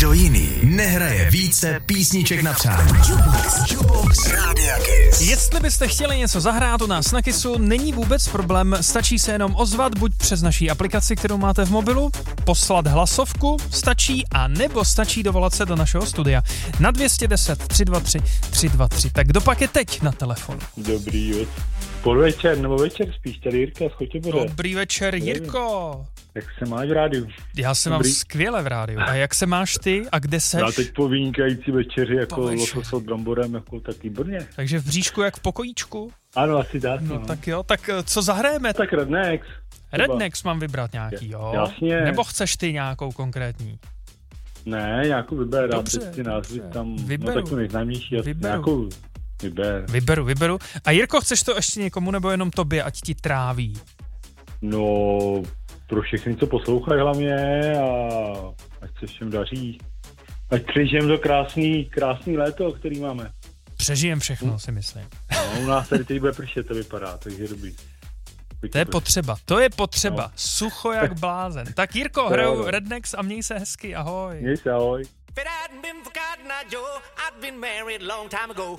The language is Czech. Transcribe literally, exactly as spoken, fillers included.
Nikdo jiný nehraje více písniček na přání. Jukebox, Jukebox Rádia Kiss. Jestli byste chtěli něco zahrát u nás na Kissu, není vůbec problém, stačí se jenom ozvat buď přes naší aplikaci, kterou máte v mobilu, poslat hlasovku, stačí, a nebo stačí dovolat se do našeho studia na dvě stě deset tři dva tři tři dva tři. Tak kdo pak je teď na telefonu? Dobrý večer. Podvečer nebo večer spíš, tady Jirka z Chotěboře. Dobrý večer, Jirko. Jak se máš v rádiu? Já se mám Dobrý. skvěle v rádiu. A jak se máš ty a kde seš? Já teď po vynikající večeři jako Po večeři. losos s bramborem jako tak výborně. Takže v bříšku jak v pokojíčku? Ano, asi tak. No, no. tak jo, tak co zahrajeme? Tak Rednex. Rednex mám vybrat nějaký, jo? Jasně. Nebo chceš ty nějakou konkrétní? Ne, nějakou vyber, já Dobře, teď ty názvy dobře. tam, Vyberu. no tak to nejznámější, Vyberu. nějakou vyber. Vyberu, vyberu. A Jirko, chceš to ještě někomu, nebo jenom tobě, ať ti tráví? No, pro všechny, co poslouchají hlavně a ať se všem daří. Ať přežijem to krásný, krásný léto, který máme. Přežijem všechno, si myslím. No, u nás tady teď bude pršet, to vypadá, takže dobrý. To je potřeba, to je potřeba. No. Sucho jak blázen. Tak Jirko, hraju Rednex a měj se hezky, ahoj. Měj se, ahoj. If it hadn't been for Cotton Eye Joe, I'd been married a long time ago.